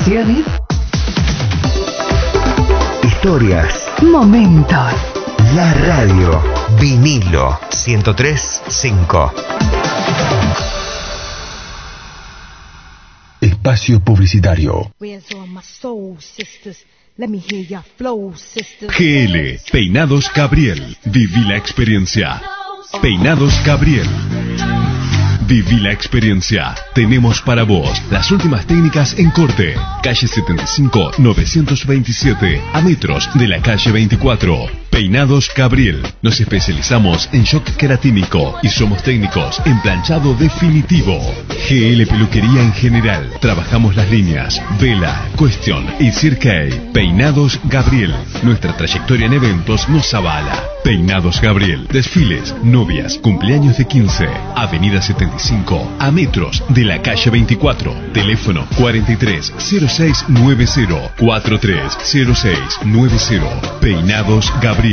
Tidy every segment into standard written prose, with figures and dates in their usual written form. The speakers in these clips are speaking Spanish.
Sensaciones. Historias. Momentos. La radio. Vinilo 103.5. Espacio publicitario. GL, Peinados Gabriel. Viví la experiencia. Peinados Gabriel. Viví la experiencia. Tenemos para vos las últimas técnicas en corte. Calle 75, 927, a metros de la calle 24. Peinados Gabriel. Nos especializamos en shock queratínico y somos técnicos en planchado definitivo. GL Peluquería en general. Trabajamos las líneas Vela, Question y Cirque. Peinados Gabriel. Nuestra trayectoria en eventos nos avala. Peinados Gabriel. Desfiles, novias, cumpleaños de 15. Avenida 75, a metros de la calle 24. Teléfono 430690 430690. Peinados Gabriel.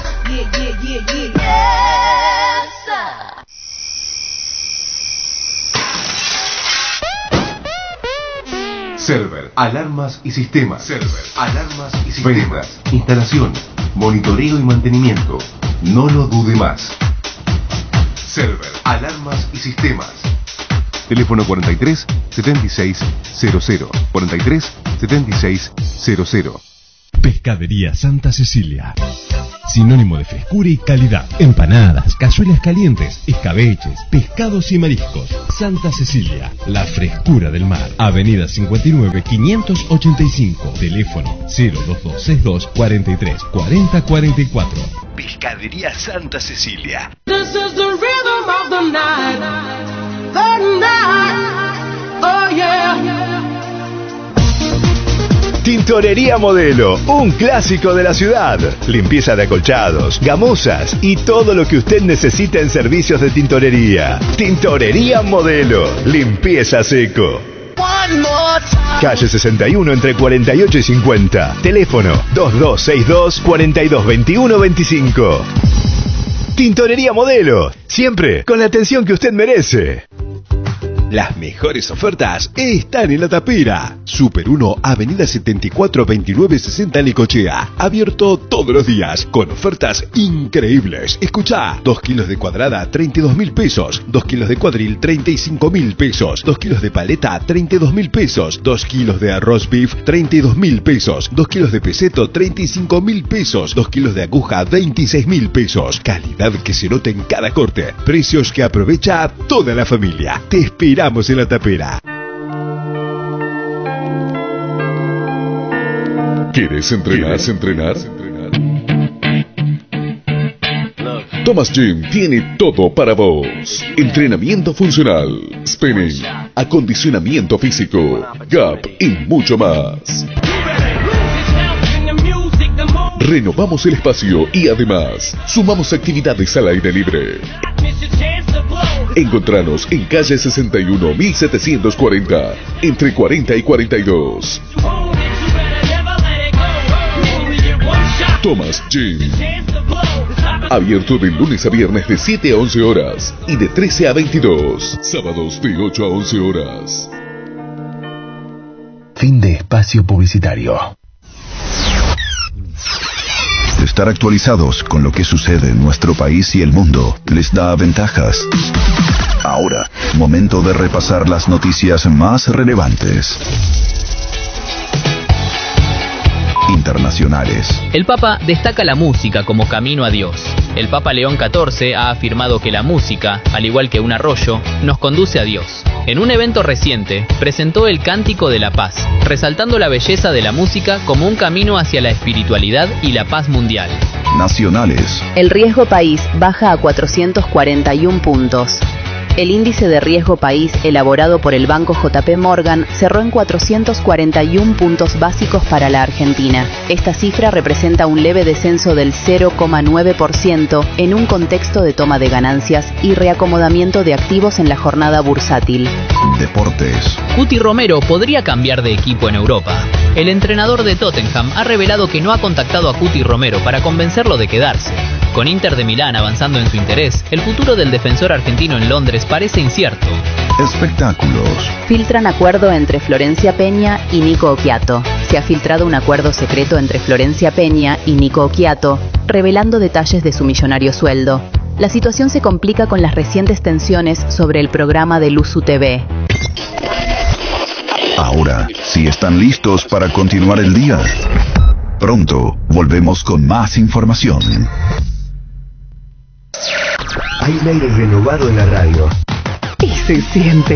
Server, alarmas y sistemas. Server, alarmas y sistemas. Ventas, instalación, monitoreo y mantenimiento. No lo dude más. Server, alarmas y sistemas. Teléfono 43 76 00. 43 76 00. Pescadería Santa Cecilia. Sinónimo de frescura y calidad. Empanadas, cazuelas calientes, escabeches, pescados y mariscos. Santa Cecilia, la frescura del mar. Avenida 59 585. Teléfono 02262 43 40 44. Pescadería Santa Cecilia. This is the rhythm of the night. The night. Oh yeah. Tintorería Modelo, un clásico de la ciudad. Limpieza de acolchados, gamosas y todo lo que usted necesita en servicios de tintorería. Tintorería Modelo, limpieza seco. Calle 61 entre 48 y 50. Teléfono 2262 4221 25. Tintorería Modelo, siempre con la atención que usted merece. Las mejores ofertas están en La Tapera. Super 1, Avenida 74 29 60 Necochea. Abierto todos los días con ofertas increíbles. Escuchá, 2 kilos de cuadrada, 32.000 pesos. 2 kilos de cuadril, 35.000 pesos. 2 kilos de paleta, 32.000 pesos. 2 kilos de arroz beef, 32.000 pesos. 2 kilos de peseto, 35.000 pesos. 2 kilos de aguja, 26.000 pesos. Calidad que se nota en cada corte. Precios que aprovecha toda la familia. Te esperamos en La Tapera. ¿Quieres entrenar? Thomas Gym tiene todo para vos. Entrenamiento funcional, spinning, acondicionamiento físico, gap y mucho más. Renovamos el espacio y además sumamos actividades al aire libre. Encontranos en calle 61 1740, entre 40 y 42. Thomas Gym. Abierto de lunes a viernes de 7 a 11 horas y de 13 a 22. Sábados de 8 a 11 horas. Fin de espacio publicitario. Estar actualizados con lo que sucede en nuestro país y el mundo les da ventajas. Ahora, momento de repasar las noticias más relevantes. Internacionales. El Papa destaca la música como camino a Dios. El Papa León XIV ha afirmado que la música, al igual que un arroyo, nos conduce a Dios. En un evento reciente, presentó el Cántico de la Paz, resaltando la belleza de la música como un camino hacia la espiritualidad y la paz mundial. Nacionales. El riesgo país baja a 441 puntos. El índice de riesgo país elaborado por el Banco JP Morgan cerró en 441 puntos básicos para la Argentina. Esta cifra representa un leve descenso del 0,9% en un contexto de toma de ganancias y reacomodamiento de activos en la jornada bursátil. Deportes. Cuti Romero podría cambiar de equipo en Europa. El entrenador de Tottenham ha revelado que no ha contactado a Cuti Romero para convencerlo de quedarse. Con Inter de Milán avanzando en su interés, el futuro del defensor argentino en Londres parece incierto. Espectáculos. Filtran acuerdo entre Florencia Peña y Nico Occhiato. Se ha filtrado un acuerdo secreto entre Florencia Peña y Nico Occhiato, revelando detalles de su millonario sueldo. La situación se complica con las recientes tensiones sobre el programa de Luzu TV. Ahora, si están listos para continuar el día, pronto volvemos con más información. Hay un aire renovado en la radio. Y se siente.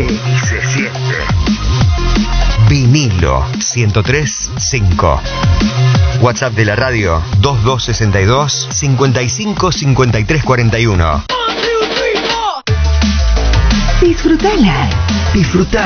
Vinilo 103.5. WhatsApp de la radio 2262 55 53 41. Disfrutala. Disfruta.